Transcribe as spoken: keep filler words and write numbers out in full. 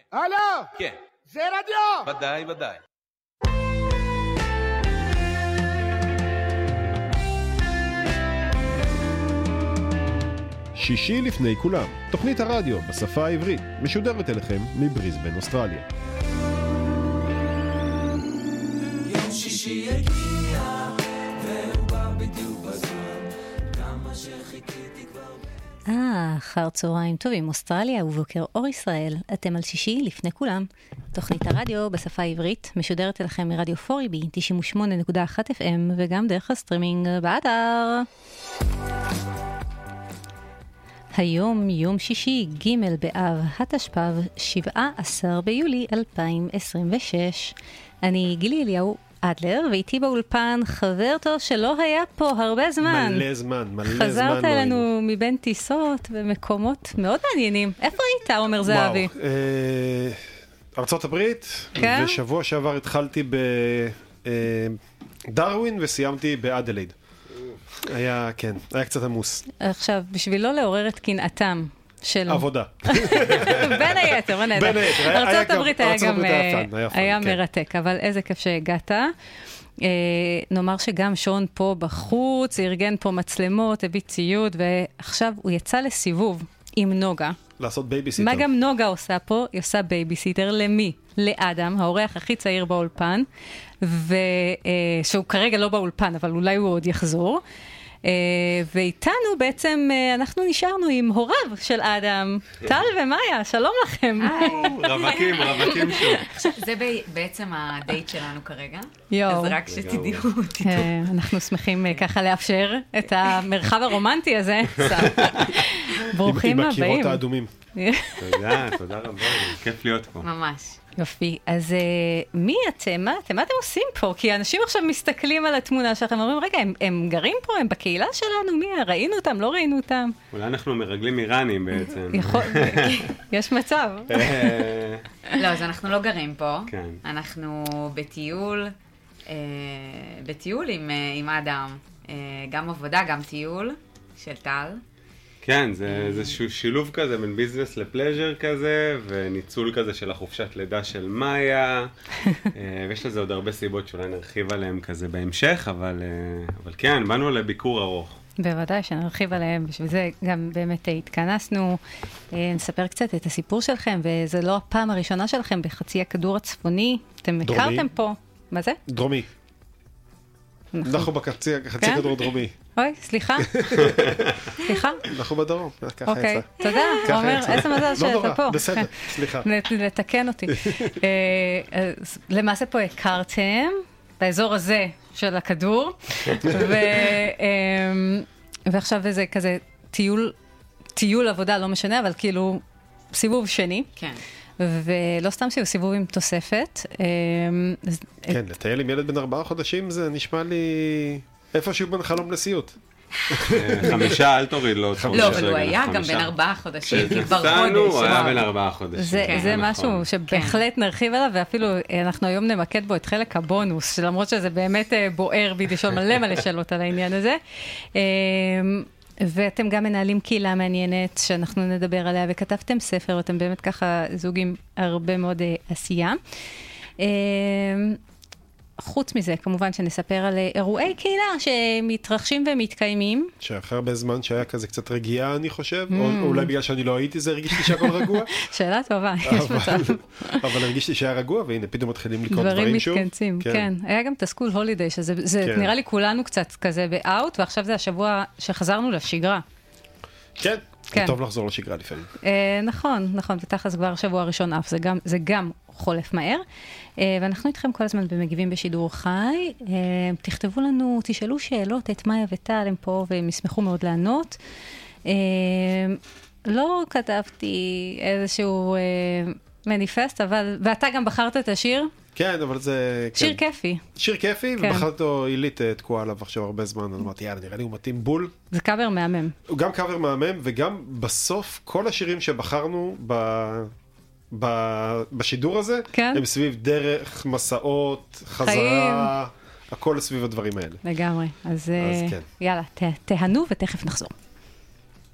הלו! כן. זה רדיו! ודאי, ודאי. שישי לפני כולם, תוכנית הרדיו בשפה העברית, משודרת אליכם מבריסבן, אוסטרליה. יום שישי הגיע, והוא בא בדיוק בזמן, כמה שחיכיתי כבר... אה, אחר צהריים טובים, אוסטרליה ובוקר אור ישראל. אתם על שישי לפני כולם. תוכנית הרדיו בשפה העברית משודרת אליכם מרדיו פורי בי תשעים ושמונה נקודה אחת אף אם וגם דרך הסטרימינג באתר. היום יום שישי ג' באב התשפ"ב, שבעה עשר ביולי אלפיים עשרים ושש. אני גילי אליהו אדלר, ואיתי באולפן חבר טוב שלא היה פה הרבה זמן. מלא זמן, מלא זמן. חזרת אלינו מבין טיסות ומקומות מאוד מעניינים. איפה היית, עומר זהבי? וואו, אה, ארצות הברית, כן? ושבוע שעבר התחלתי בדרווין וסיימתי באדלייד. היה, כן, היה קצת עמוס. עכשיו, בשביל לא לעורר את קנאתם שלו. עבודה. בין היתר, בין היתר. בין היתר, היה- היה ארצות גם- הברית היה ארצות גם הברית היה פן, היה פן, היה כן. מרתק, אבל איזה כיף שהגעת. אה, נאמר שגם שון פה בחוץ, ארגן פה מצלמות, הביא ציוד, ועכשיו הוא יצא לסיבוב עם נוגה. לעשות בייביסיטר. מה גם נוגה עושה פה? היא עושה בייביסיטר למי? לאדם, האורח הכי צעיר באולפן, ו, אה, שהוא כרגע לא באולפן, אבל אולי הוא עוד יחזור. אה, ואיתנו בעצם אה, אנחנו נשארנו עם הוריו של אדם, טל ומאיה, שלום לכם. רווקים, רווקים שוב. זה ב- בעצם הדייט שלנו כרגע. יואו. אז רק שתדעו. אה, אנחנו שמחים אה, ככה לאפשר את המרחב הרומנטי הזה. ברוכים עם הבאים. הקירות האדומים. תודה, תודה רבה, כיף להיות פה. ממש. יופי, אז uh, מי אתם? מה אתם? מה אתם עושים פה? כי האנשים עכשיו מסתכלים על התמונה שלכם, אומרים, רגע, הם, הם גרים פה, הם בקהילה שלנו, מי? ראינו אותם, לא ראינו אותם? אולי אנחנו מרגלים איראנים בעצם. יכול, יש מצב. אה, לא, אז אנחנו לא גרים פה. כן. אנחנו בטיול, אה, בטיול עם, אה, עם אדם. אה, גם עבודה, גם טיול של טל. כן, זה איזשהו שילוב כזה בין ביזנס לפלז'ר כזה, וניצול כזה של החופשת לידה של מאיה, אה, ויש לזה עוד הרבה סיבות שאולי נרחיב עליהם כזה בהמשך, אבל, אה, אבל כן, באנו לביקור ארוך. בוודאי שנרחיב עליהם, בשביל זה גם באמת התכנסנו, אה, נספר קצת את הסיפור שלכם, וזה לא הפעם הראשונה שלכם בחצי הכדור הצפוני, אתם דרומי. הכרתם פה, מה זה? דרומי. אנחנו בחצי חצי כן? כדור דרומי. אוי, סליחה. סליחה. אנחנו בדרום. ככה אוקיי, יצא. תודה, ככה עומר, יצא. איזה מזל לא שאתה נורא, פה. בסדר, כן. סליחה. נ- לתקן אותי. אה, אז למעשה פה הכרתם, באזור הזה של הכדור, ו- אמ, ועכשיו איזה כזה טיול, טיול עבודה, לא משנה, אבל כאילו סיבוב שני, כן. ולא סתם שהוא סיבוב עם תוספת. אמ, אז- כן, לטייל עם ילד בן ארבעה חודשים זה נשמע לי איפשהו בין חלום לסיוט. אה, חמישה, אל תוריד לו. לא, אבל הוא היה גם בין ארבעה חודשים, כי כבר כשנסענו, הוא היה חודש. בין ארבעה חודשים. זה, כן, זה נכון. משהו שבהחלט נרחיב עליו, ואפילו אנחנו היום נמקד בו את חלק הבונוס, למרות שזה באמת אה, בוער בי לשאול מלא מלא שאלות על העניין הזה. אה, ואתם גם מנהלים קהילה מעניינת שאנחנו נדבר עליה, וכתבתם ספר, ואתם באמת ככה זוג עם הרבה מאוד אה, עשייה. אה, חוץ מזה, כמובן שנספר על אה, אירועי קהילה שמתרחשים ומתקיימים. שאחרי הרבה זמן שהיה כזה קצת רגיעה, אני חושב, Mm. או אולי בגלל שאני לא הייתי, זה הרגיש לי שהכל רגוע. שאלה טובה, יש אבל- מצב. אבל הרגיש לי שהיה רגוע, והנה, פתאום מתחילים לקרות דברים דברים שוב. מתכנסים, כן. היה גם את הסקול הולידיי, שזה זה כן. נראה לי כולנו קצת כזה באאוט, ועכשיו זה השבוע שחזרנו לשגרה. כן, כן. זה טוב לחזור לשגרה לפעמים. אה, נכון, נכון, ותכלס כבר השבוע הראשון אף, זה גם, זה גם חולף מהר. אה, ואנחנו איתכם כל הזמן במגיבים בשידור חי. אה, תכתבו לנו, תשאלו שאלות את מאיה וטל, הם פה והם ישמחו מאוד לענות. אה, לא כתבתי איזשהו אה, מניפסט, אבל, ואתה גם בחרת את השיר? כן, אבל זה... שיר כן. כיפי. שיר כיפי, כן. ובחרתי אותו עילית אה, תקועה עליו עכשיו הרבה זמן, אז אמרתי, יאללה, נראה לי הוא מתאים בול. זה קאבר מהמם. הוא גם קאבר מהמם, וגם בסוף כל השירים שבחרנו ב... ב... בשידור הזה, כן. הם סביב דרך, מסעות, חזרה, חיים. הכל סביב הדברים האלה. לגמרי. אז, אז אה, כן. יאללה, ת, תהנו ותכף נחזור.